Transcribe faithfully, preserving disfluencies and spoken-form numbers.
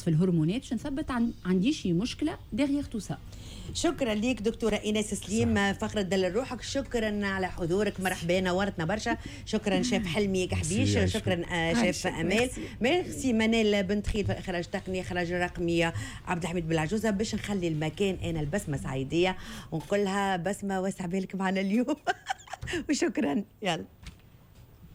في الهرمونات باش نثبت عن عندي شي مشكله ديغيغ تو سا. شكرا ليك دكتورة إيناس سليم، فقرة دلل روحك. شكرا على حضورك، مرحبا نورتنا برشا. شكرا شيف حلمي كحبيش، شكرا شيف أمال، ميرسي منال بنت خيل في إخراج تقني، إخراج رقمية عبد الحميد بالعجوزة. باش نخلي المكان أنا البسمة سعيدية ونقولها بسمة واسع بالك معنا اليوم. وشكرا، يلا.